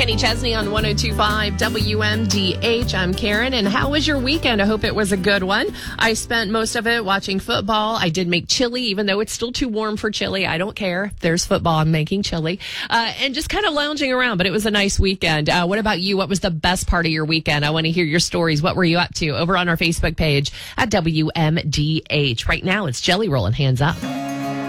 Kenny Chesney on 102.5 WMDH. I'm Karen, and how was your weekend? I hope it was a good one. I spent most of it watching football. I did make chili, even though it's still too warm for chili. I don't care. There's football. I'm making chili. And just kind of lounging around, but it was a nice weekend. What about you? What was the best part of your weekend? I want to hear your stories. What were you up to? Over on our Facebook page at WMDH. Right now, it's Jelly Roll and Hands Up.